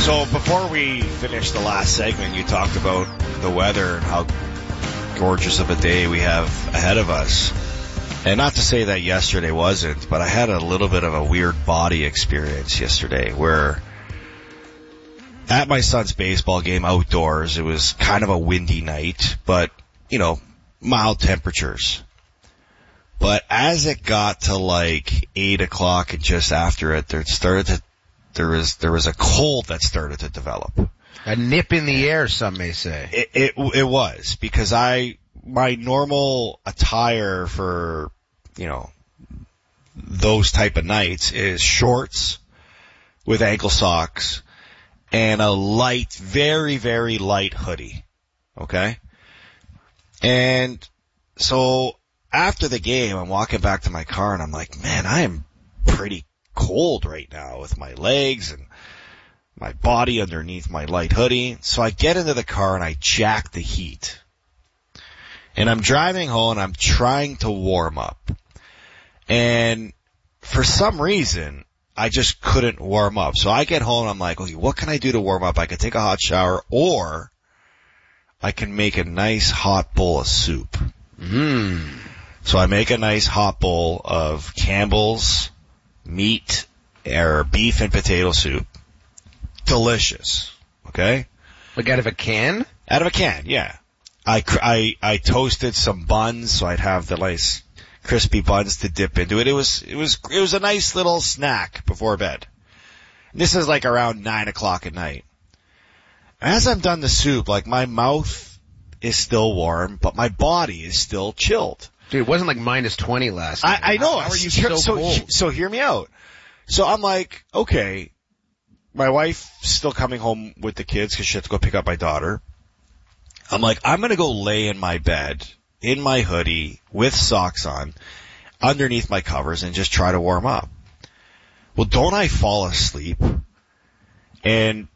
So before we finish the last segment, you talked about the weather and how gorgeous of a day we have ahead of us. And not to say that yesterday wasn't, but I had a little bit of a weird body experience yesterday where at my son's baseball game outdoors, it was kind of a windy night, but, you know, mild temperatures. But as it got to like 8 o'clock and just after it, there was a cold that started to develop. A nip in the air, some may say. It was, because my normal attire for, you know, those type of nights is shorts with ankle socks and a light, very, very light hoodie. Okay? And so after the game, I'm walking back to my car and I'm like, man, I am pretty cold right now with my legs and my body underneath my light hoodie. So I get into the car and I jack the heat. And I'm driving home and I'm trying to warm up. And for some reason, I just couldn't warm up. So I get home and I'm like, okay, what can I do to warm up? I could take a hot shower or I can make a nice hot bowl of soup. So I make a nice hot bowl of Campbell's meat or beef and potato soup. Delicious. Okay? Like out of a can? Out of a can, yeah. I toasted some buns so I'd have the nice crispy buns to dip into it. It was a nice little snack before bed. This is like around 9 o'clock at night. As I'm done the soup, like my mouth is still warm, but my body is still chilled. Dude, it wasn't like minus 20 last night. I know. How are you so cold? So hear me out. So I'm like, okay, my wife's still coming home with the kids because she had to go pick up my daughter. I'm like, I'm going to go lay in my bed, in my hoodie, with socks on, underneath my covers, and just try to warm up. Well, don't I fall asleep? And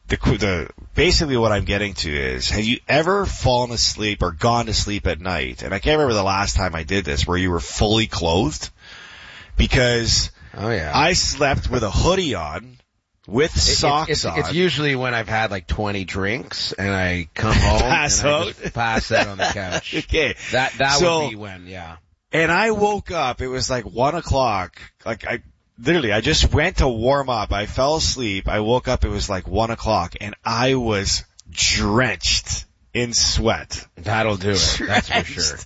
basically what I'm getting to is, have you ever fallen asleep or gone to sleep at night? And I can't remember the last time I did this, where you were fully clothed. Because I slept with a hoodie on, with socks on. It's usually when I've had like 20 drinks and I come home pass and out. I just pass out on the couch. Okay. That would be when, yeah. And I woke up, it was like 1 o'clock. Like I just went to warm up. I fell asleep. I woke up, it was like 1 o'clock and I was drenched in sweat. That'll do it. That's for sure.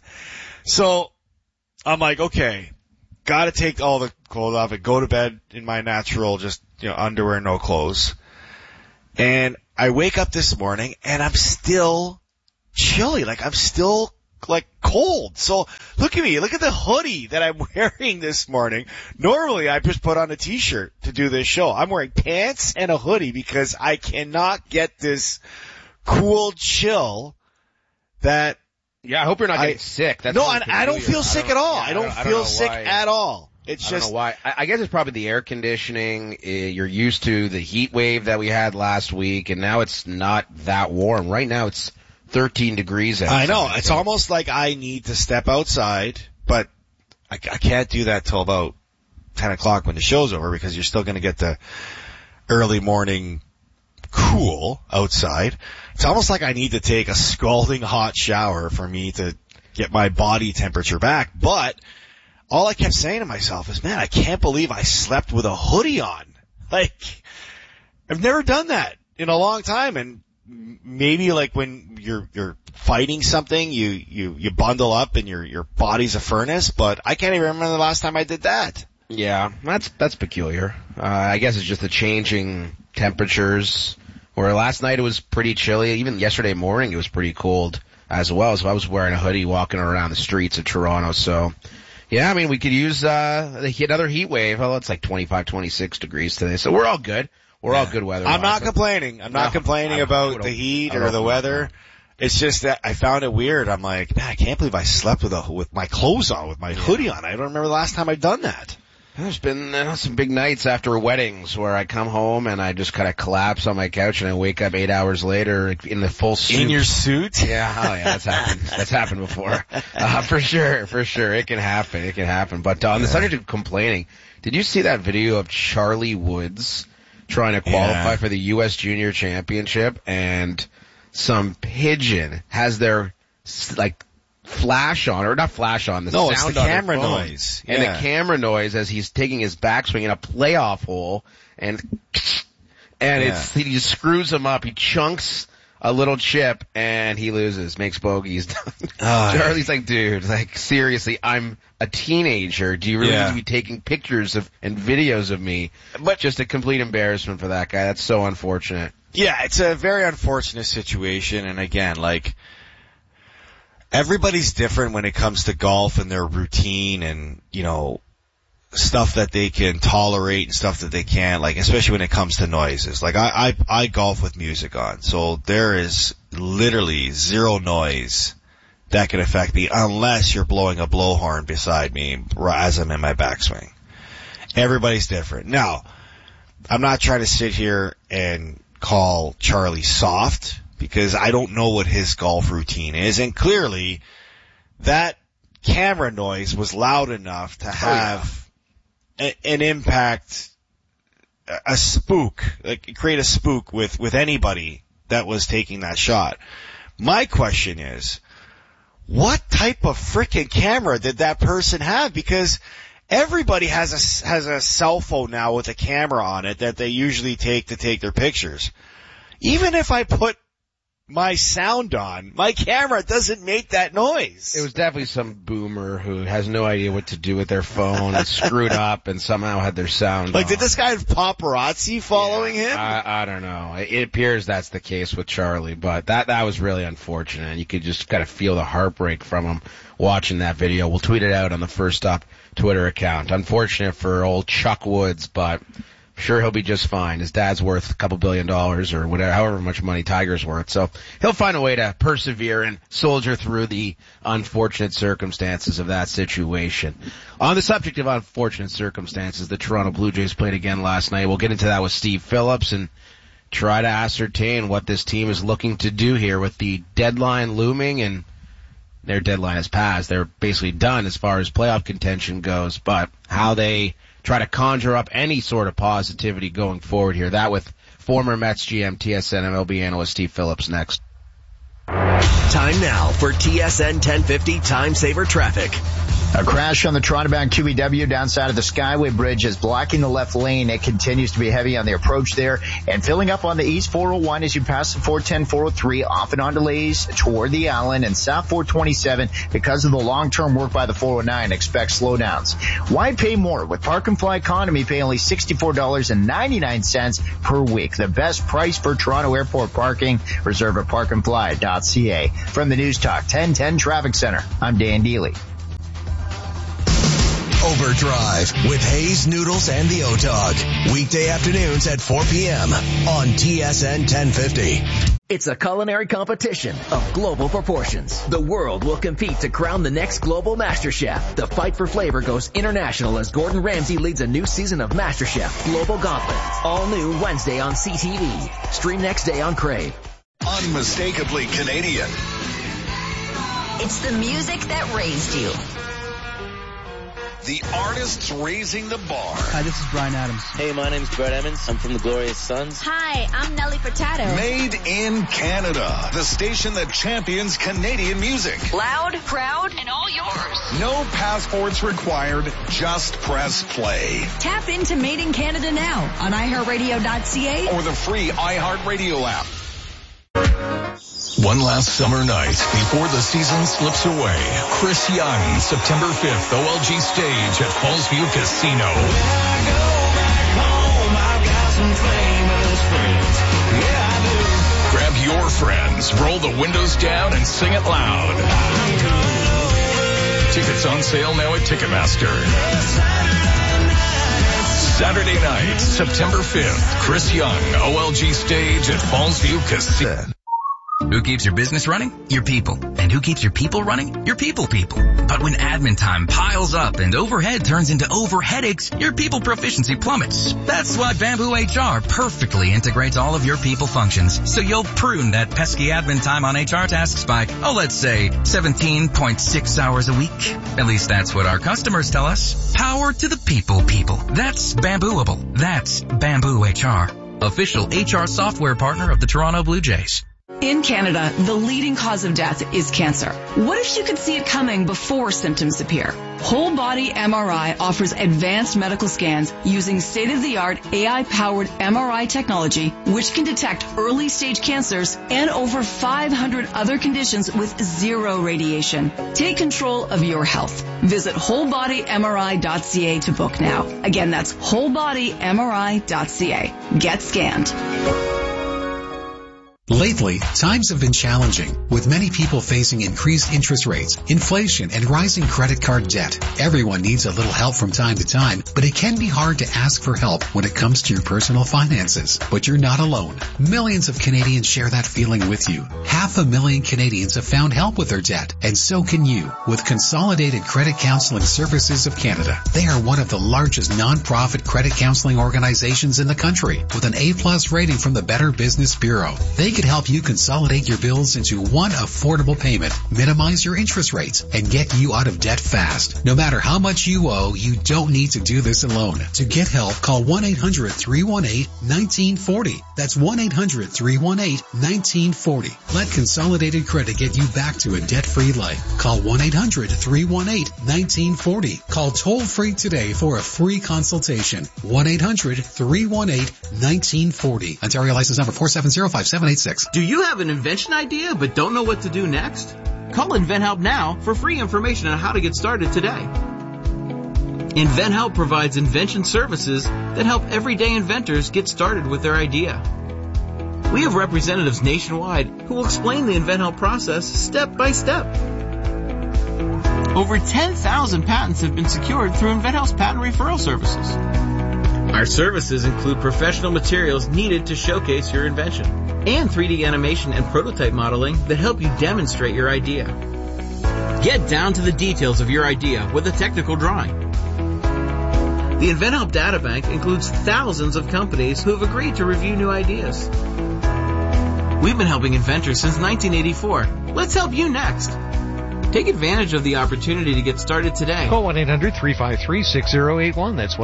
So I'm like, okay, gotta take all the clothes off and go to bed in my natural, just, underwear, no clothes. And I wake up this morning and I'm still chilly. Like I'm still cold. So look at me. Look at the hoodie that I'm wearing this morning. Normally I just put on a t-shirt to do this show. I'm wearing pants and a hoodie because I cannot get this cool chill that. Yeah, I hope you're not getting sick. That's I don't feel sick at all. I don't feel sick at all. It's I don't know why. I guess it's probably the air conditioning. You're used to the heat wave that we had last week, and now it's not that warm. Right now it's 13 degrees outside. I know. It's almost like I need to step outside, but I can't do that till about 10 o'clock when the show's over because you're still going to get the early morning cool outside. It's almost like I need to take a scalding hot shower for me to get my body temperature back, but all I kept saying to myself is, man, I can't believe I slept with a hoodie on. Like, I've never done that in a long time. And maybe like when you're fighting something, you bundle up and your body's a furnace, but I can't even remember the last time I did that. Yeah, that's peculiar. I guess it's just the changing temperatures. Where last night it was pretty chilly. Even yesterday morning it was pretty cold as well. So I was wearing a hoodie walking around the streets of Toronto. So, yeah, I mean, we could use another heat wave. Well, it's like 25, 26 degrees today. So we're all good. We're all good weather. I'm not complaining. I'm not complaining about the heat or the weather. It's just that I found it weird. I'm like, man, I can't believe I slept with my clothes on, with my hoodie on. I don't remember the last time I've done that. There's been some big nights after weddings where I come home and I just kind of collapse on my couch and I wake up 8 hours later in the full suit. In your suit? Yeah, that's happened. That's happened before. For sure. It can happen. But on the subject of complaining, did you see that video of Charlie Woods trying to qualify for the U.S. Junior Championship, and some pigeon has their, like, flash on, or not flash on, the sound it's the on camera their phone. noise. And the camera noise as he's taking his backswing in a playoff hole, and he just screws him up. He chunks a little chip, and he loses, makes bogeys. Charlie's like, dude, like, seriously, I'm a teenager. Do you really need to be taking pictures and videos of me? But just a complete embarrassment for that guy. That's so unfortunate. Yeah, it's a very unfortunate situation, and again, like, everybody's different when it comes to golf and their routine and, you know, stuff that they can tolerate and stuff that they can't, like, especially when it comes to noises. Like, I golf with music on, so there is literally zero noise that can affect me unless you're blowing a blowhorn beside me as I'm in my backswing. Everybody's different. Now, I'm not trying to sit here and call Charlie soft, because I don't know what his golf routine is, and clearly that camera noise was loud enough to have an impact, a spook, like create a spook with anybody that was taking that shot. My question is, what type of frickin' camera did that person have? Because everybody has a cell phone now with a camera on it that they usually take to take their pictures. Even if I put my sound on, my camera doesn't make that noise. It was definitely some boomer who has no idea what to do with their phone and screwed up and somehow had their sound on. Did this guy have paparazzi following him? I don't know. It appears that's the case with Charlie, but that was really unfortunate. You could just kind of feel the heartbreak from him watching that video. We'll tweet it out on the First Stop Twitter account. Unfortunate for old Chuck Woods, but sure he'll be just fine. His dad's worth a couple $2 billion or whatever, however much money Tiger's worth. So he'll find a way to persevere and soldier through the unfortunate circumstances of that situation. On the subject of unfortunate circumstances, the Toronto Blue Jays played again last night. We'll get into that with Steve Phillips and try to ascertain what this team is looking to do here with the deadline looming, and their deadline has passed. They're basically done as far as playoff contention goes, but how they try to conjure up any sort of positivity going forward here. That with former Mets GM, TSN MLB analyst Steve Phillips next. Time now for TSN 1050 Time Saver Traffic. A crash on the Toronto-bound QEW downside of the Skyway Bridge is blocking the left lane. It continues to be heavy on the approach there and filling up on the East 401 as you pass the 410, 403, off and on delays toward the Allen and South 427 because of the long-term work by the 409. Expect slowdowns. Why pay more? With Park and Fly Economy, pay only $64.99 per week. The best price for Toronto Airport parking. Reserve at parkandfly.ca. From the News Talk 1010 Traffic Center, I'm Dan Dealey. Overdrive with Hayes, Noodles, and the O-Dog. Weekday afternoons at 4 p.m. on TSN 1050. It's a culinary competition of global proportions. The world will compete to crown the next global MasterChef. The fight for flavor goes international as Gordon Ramsay leads a new season of MasterChef Global Gauntlet. All new Wednesday on CTV. Stream next day on Crave. Unmistakably Canadian. It's the music that raised you. The artists raising the bar. Hi, this is Bryan Adams. Hey, my name's Brett Emmons. I'm from the Glorious Sons. Hi, I'm Nelly Furtado. Made in Canada. The station that champions Canadian music. Loud, proud, and all yours. No passports required. Just press play. Tap into Made in Canada now on iHeartRadio.ca or the free iHeartRadio app. One last summer night before the season slips away. Chris Young, September 5th, OLG stage at Fallsview Casino. When I go back home, I've got some famous friends. Yeah, I do. Grab your friends, roll the windows down, and sing it loud. Tickets on sale now at Ticketmaster. Saturday night, September 5th, Chris Young, OLG stage at Fallsview Casino. Who keeps your business running? Your people. And who keeps your people running? Your people. But when admin time piles up and overhead turns into overheadaches, your people proficiency plummets. That's why Bamboo HR perfectly integrates all of your people functions, so you'll prune that pesky admin time on HR tasks by, let's say, 17.6 hours a week. At least that's what our customers tell us. Power to the people. That's Bambooable. That's Bamboo HR. official HR software partner of the Toronto Blue Jays. In Canada, the leading cause of death is cancer. What if you could see it coming before symptoms appear? Whole Body MRI offers advanced medical scans using state-of-the-art AI-powered MRI technology, which can detect early-stage cancers and over 500 other conditions with zero radiation. Take control of your health. Visit wholebodymri.ca to book now. Again, that's wholebodymri.ca. Get scanned. Lately, times have been challenging, with many people facing increased interest rates, inflation, and rising credit card debt. Everyone needs a little help from time to time, but it can be hard to ask for help when it comes to your personal finances. But you're not alone. Millions of Canadians share that feeling with you. 500,000 Canadians have found help with their debt, and so can you, with Consolidated Credit Counseling Services of Canada. They are one of the largest non-profit credit counseling organizations in the country, with an A+ rating from the Better Business Bureau. They can help you consolidate your bills into one affordable payment, minimize your interest rates, and get you out of debt fast. No matter how much you owe, you don't need to do this alone. To get help, call 1-800-318-1940. That's 1-800-318-1940. Let Consolidated Credit get you back to a debt-free life. Call 1-800-318-1940. Call toll-free today for a free consultation. 1-800-318-1940. Ontario license number 4705786. Do you have an invention idea but don't know what to do next? Call InventHelp now for free information on how to get started today. InventHelp provides invention services that help everyday inventors get started with their idea. We have representatives nationwide who will explain the InventHelp process step by step. Over 10,000 patents have been secured through InventHelp's patent referral services. Our services include professional materials needed to showcase your invention, and 3D animation and prototype modeling that help you demonstrate your idea. Get down to the details of your idea with a technical drawing. The InventHelp Databank includes thousands of companies who have agreed to review new ideas. We've been helping inventors since 1984. Let's help you next. Take advantage of the opportunity to get started today. Call 1-800-353-6081. That's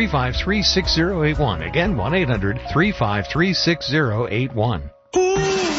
1-800-353-6081. Again, 1-800-353-6081.